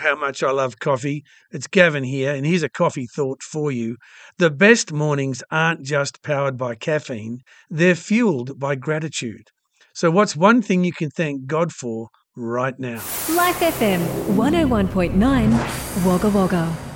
how much I love coffee. It's Gavin here, and here's a coffee thought for you. The best mornings aren't just powered by caffeine, they're fueled by gratitude. So, what's one thing you can thank God for right now? Life FM 101.9 Wagga Wagga.